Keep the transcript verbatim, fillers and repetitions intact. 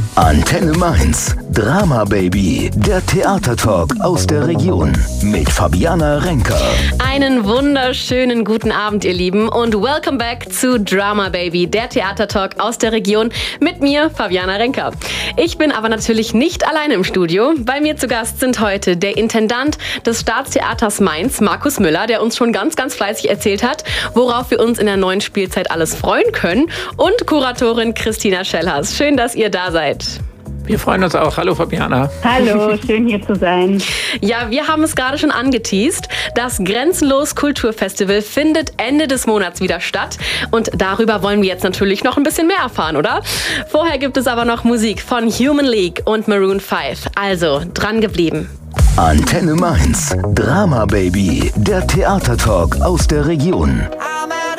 Antenne Mainz, Drama Baby, der Theatertalk aus der Region mit Fabiana Renker. Einen wunderschönen guten Abend, ihr Lieben, und welcome back zu Drama Baby, der Theatertalk aus der Region mit mir, Fabiana Renker. Ich bin aber natürlich nicht alleine im Studio. Bei mir zu Gast sind heute der Intendant des Staatstheaters Mainz, Markus Müller, der uns schon ganz, ganz fleißig erzählt hat, worauf wir uns in der neuen Spielzeit alles freuen können, und Kuratorin Christina Schellhas. Schön, dass ihr da seid. Wir freuen uns auch. Hallo Fabiana. Hallo, schön hier zu sein. Ja, wir haben es gerade schon angeteast. Das Grenzenlos Kulturfestival findet Ende des Monats wieder statt. Und darüber wollen wir jetzt natürlich noch ein bisschen mehr erfahren, oder? Vorher gibt es aber noch Musik von Human League und Maroon fünf. Also, dran geblieben. Antenne Mainz, Drama Baby, der Theatertalk aus der Region.